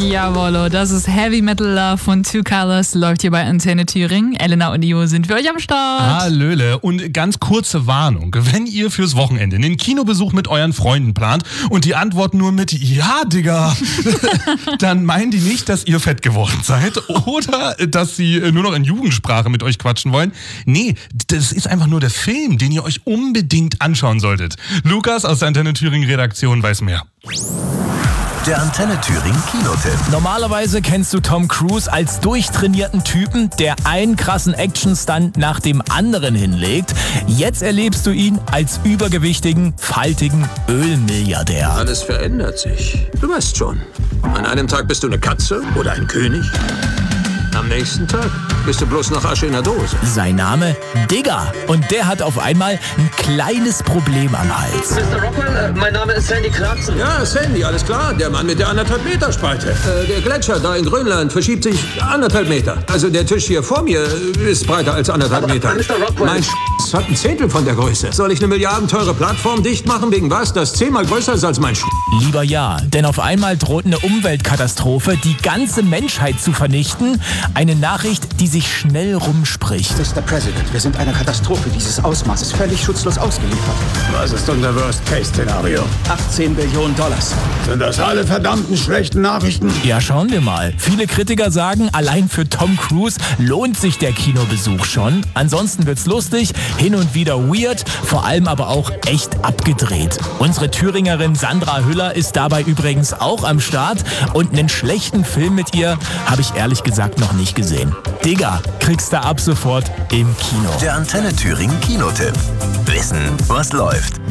Jawollo, das ist Heavy Metal Love von Two Colors, läuft hier bei Antenne Thüringen. Elena und Io sind für euch am Start. Hallöle. Und ganz kurze Warnung, wenn ihr fürs Wochenende einen Kinobesuch mit euren Freunden plant und die antworten nur mit Ja, Digga, dann meinen die nicht, dass ihr fett geworden seid oder dass sie nur noch in Jugendsprache mit euch quatschen wollen. Nee, das ist einfach nur der Film, den ihr euch unbedingt anschauen solltet. Lukas aus der Antenne Thüringen Redaktion weiß mehr. Der Antenne Thüringen Kinotipp. Normalerweise kennst du Tom Cruise als durchtrainierten Typen, der einen krassen Actionstunt nach dem anderen hinlegt. Jetzt erlebst du ihn als übergewichtigen, faltigen Ölmilliardär. Alles verändert sich. Du weißt schon. An einem Tag bist du eine Katze oder ein König. Am nächsten Tag bist du bloß noch Asche in der Dose. Sein Name? Digger. Und der hat auf einmal ein kleines Problem am Hals. Mr. Rockwell, mein Name ist Sandy Clarkson. Ja, Sandy, alles klar. Der Mann mit der 1,5 Meter Spalte. Der Gletscher da in Grönland verschiebt sich 1,5 Meter. Also der Tisch hier vor mir ist breiter als 1,5 Meter. Mr. Rockwell. Mein hat ein Zehntel von der Größe. Soll ich eine milliardenteure Plattform dicht machen wegen was, das 10-mal größer ist als mein Lieber ja, denn auf einmal droht eine Umweltkatastrophe, die ganze Menschheit zu vernichten. Eine Nachricht, die sich schnell rumspricht. Mr. President, wir sind einer Katastrophe dieses Ausmaßes völlig schutzlos ausgeliefert. Was ist unser Worst-Case-Szenario? 18 Billionen Dollars. Sind das alle verdammten schlechten Nachrichten? Ja, schauen wir mal. Viele Kritiker sagen, allein für Tom Cruise lohnt sich der Kinobesuch schon. Ansonsten wird's lustig, hin und wieder weird, vor allem aber auch echt abgedreht. Unsere Thüringerin Sandra Hüller ist dabei übrigens auch am Start und einen schlechten Film mit ihr habe ich ehrlich gesagt noch nicht gesehen. Digga, kriegst du ab sofort im Kino. Der Antenne Thüringen Kinotipp. Wissen, was läuft.